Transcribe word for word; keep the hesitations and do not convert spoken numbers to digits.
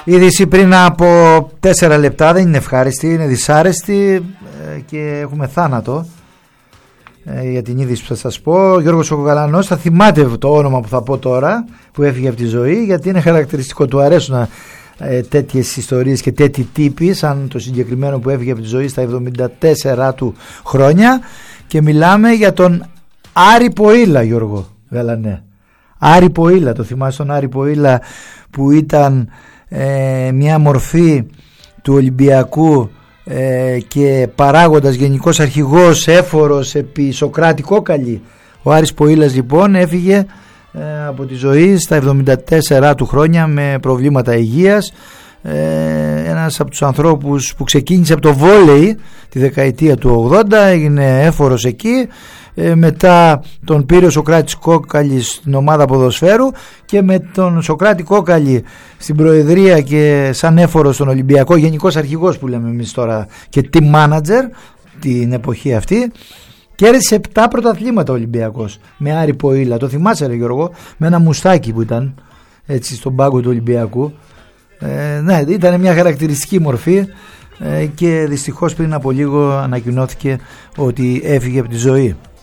είδηση πριν από τέσσερα λεπτά, δεν είναι ευχάριστη, είναι δυσάρεστη και έχουμε θάνατο. Για την είδηση που θα σας πω, ο Γιώργος ο Κοκαλανός, θα θυμάται το όνομα που θα πω τώρα, που έφυγε από τη ζωή, γιατί είναι χαρακτηριστικό, του αρέσουν ε, τέτοιες ιστορίες και τέτοιοι τύποι, σαν το συγκεκριμένο που έφυγε από τη ζωή στα εβδομήντα τέσσερα του χρόνια, και μιλάμε για τον Άρη Ποήλα, Γιώργο Γαλανέ. Άρη Ποήλα, το θυμάσαι τον Άρη Ποήλα, που ήταν ε, μια μορφή του Ολυμπιακού ε, και παράγοντας, γενικός αρχηγός, έφορος επί Σοκράτη Κόκαλη. Ο Άρης Ποήλας λοιπόν έφυγε ε, από τη ζωή στα εβδομήντα τέσσερα του χρόνια με προβλήματα υγείας. ε, ένας από τους ανθρώπους που ξεκίνησε από το βόλεϊ τη δεκαετία του ογδόντα, έγινε έφορος εκεί. Ε, μετά τον πήρε ο Σοκράτης Κόκαλης στην ομάδα ποδοσφαίρου, και με τον Σοκράτη Κόκαλη στην προεδρία και σαν έφορο στον Ολυμπιακό, γενικός αρχηγός που λέμε εμείς τώρα και team manager την εποχή αυτή, κέρδισε επτά πρωταθλήματα ο Ολυμπιακός με Άρη Ποήλα. Το θυμάσαι ρε Γιώργο, με ένα μουστάκι που ήταν έτσι στον πάγκο του Ολυμπιακού. ε, ναι, ήταν μια χαρακτηριστική μορφή, ε, και δυστυχώς πριν από λίγο ανακοινώθηκε ότι έφυγε από τη ζωή.